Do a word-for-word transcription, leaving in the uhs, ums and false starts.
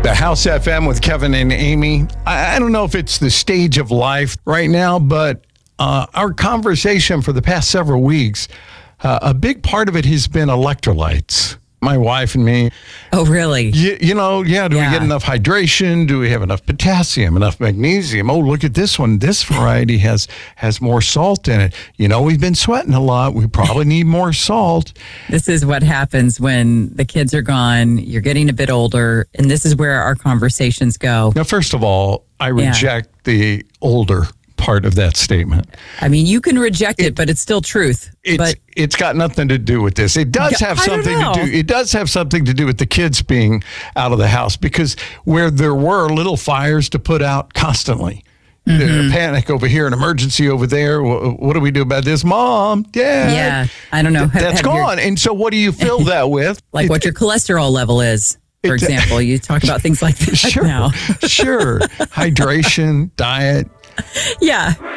The House F M with Kevin and Amy. I, I don't know if it's the stage of life right now, but uh, our conversation for the past several weeks, uh, a big part of it has been electrolytes. My wife and me. Oh, really? You, you know, yeah, do Yeah. we get enough hydration? Do we have enough potassium, enough magnesium? Oh, look at this one. This variety has has more salt in it. You know, we've been sweating a lot. We probably need more salt. This is what happens when the kids are gone, you're getting a bit older, and this is where our conversations go. Now, first of all, I reject the older part of that statement. I mean, you can reject it, but it's still truth. It's but it's got nothing to do with this. It does have I don't something to know. do. It does have something to do with the kids being out of the house, because where there were little fires to put out constantly. Mm-hmm. Uh, panic over here, an emergency over there. What, what do we do about this, Mom? Dad? yeah, I don't know. Have- That's have your- gone. And so, what do you fill that with? like It- what your cholesterol level is, for It- example. You talk about things like that Sure, now. sure. Hydration, diet. Yeah.